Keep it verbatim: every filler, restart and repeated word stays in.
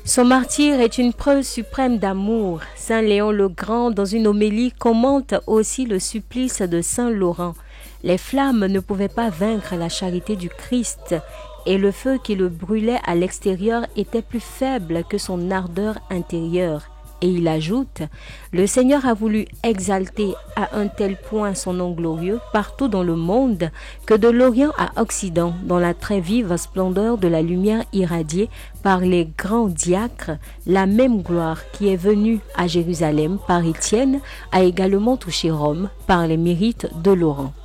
Son martyre est une preuve suprême d'amour. Saint Léon le Grand, dans une homélie, commente aussi le supplice de Saint Laurent. Les flammes ne pouvaient pas vaincre la charité du Christ, et le feu qui le brûlait à l'extérieur était plus faible que son ardeur intérieure. Et il ajoute, le Seigneur a voulu exalter à un tel point son nom glorieux partout dans le monde que de l'Orient à Occident, dans la très vive splendeur de la lumière irradiée par les grands diacres, la même gloire qui est venue à Jérusalem par Étienne a également touché Rome par les mérites de Laurent.